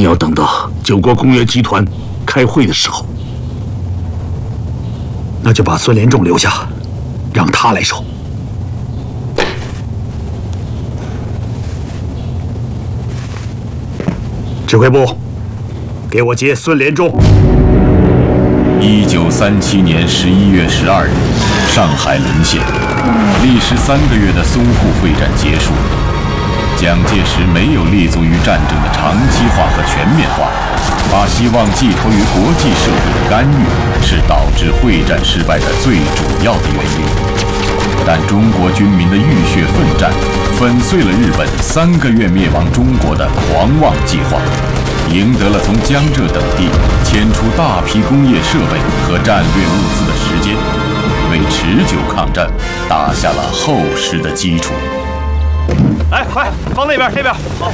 要等到九国工业集团开会的时候。 那就把孙连仲留下，让他来守。指挥部，给我接孙连仲。 1937年11月12日，上海沦陷，历时3个月的淞沪会战结束。蒋介石没有立足于战争的长期化和全面化，把希望寄托于国际社会的干预，是导致会战失败的最主要的原因。但中国军民的浴血奋战，粉碎了日本3个月灭亡中国的狂妄计划，赢得了从江浙等地迁出大批工业设备和战略物资的时间，为持久抗战打下了厚实的基础。 来，快放那边，这边。好，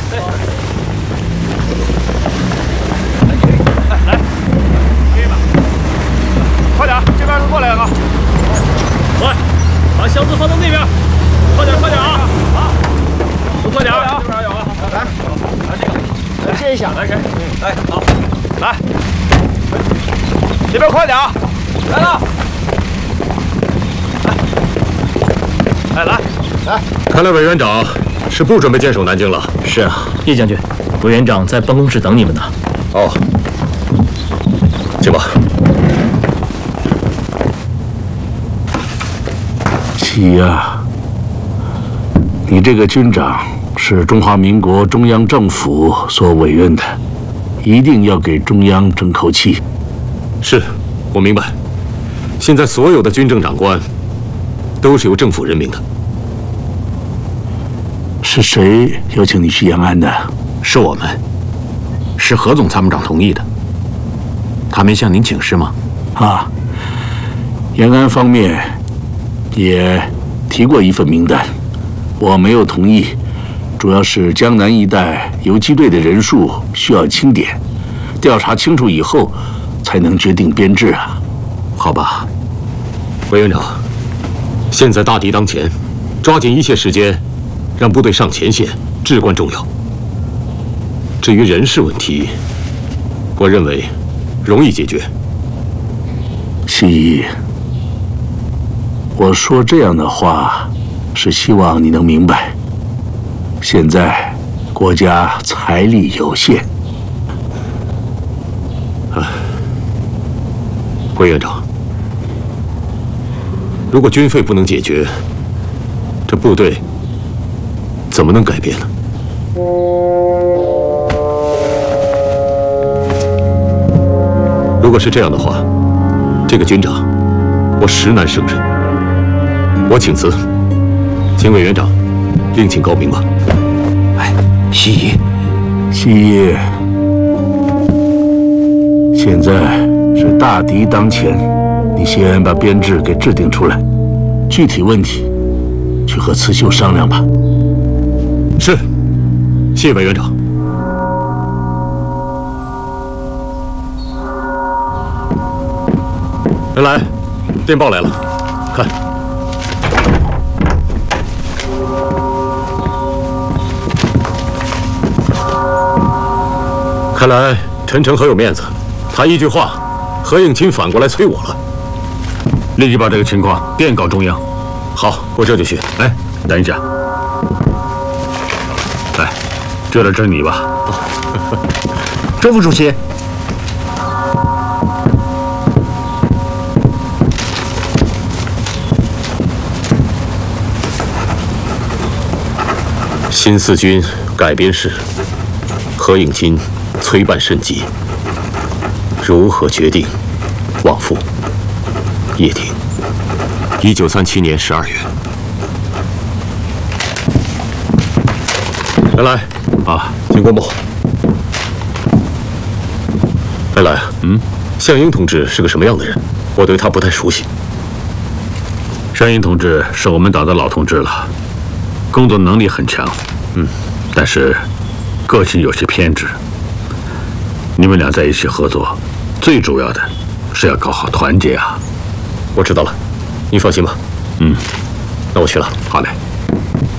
来，这边，快点，这边都过来了。快，把箱子放到那边，快点啊！好，都快点啊！这边有啊，来这个，来接一下，来谁？来，好，来，这边快点，来了，来。 看来委员长是不准备坚守南京了。 是啊，叶将军，委员长在办公室等你们呢。 哦，请吧。 喜呀，你这个军长是中华民国中央政府所委任的，一定要给中央争口气。 是，我明白。现在所有的军政长官都是由政府任命的。 是谁邀请你去延安的？ 是我们，是何总参谋长同意的。他没向您请示吗？ 啊，延安方面也提过一份名单，我没有同意，主要是江南一带游击队的人数需要清点，调查清楚以后才能决定编制啊。 好吧，委员长，现在大敌当前，抓紧一切时间让部队上前线至关重要。至于人事问题，我认为容易解决。 西义，我说这样的话，是希望你能明白，现在国家财力有限。 委员长，如果军费不能解决，这部队怎么能改变呢？如果是这样的话，这个军长我实难胜任。我请辞，请委员长另请高明吧。 哎，西义， 西义，现在是大敌当前，你先把编制给制定出来，具体问题去和慈秀商量吧。 是，谢谢委员长。来，电报来了，看。看来陈诚很有面子，他一句话，何应钦反过来催我了。 立即把这个情况电告中央。 好，我这就去。 哎，等一下，来，这点是你吧？ 周副主席。 新四军改编事，何应钦催办甚急，如何决定？往复。叶挺，1937年12月。来啊，请过目。来，项英同志是个什么样的人？我对他不太熟悉。 项英同志是我们党的老同志了，工作能力很强，但是个性有些偏执。你们俩在一起合作，最主要的是要搞好团结啊。 我知道了，您放心吧。 嗯， 那我去了。 好嘞。